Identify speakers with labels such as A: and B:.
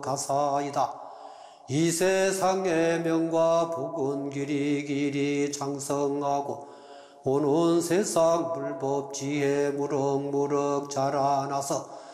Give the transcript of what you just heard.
A: 가사이다. 이 세상의 명과 복은 길이 장성하고 오는 세상 불법 지혜 무럭무럭 자라나서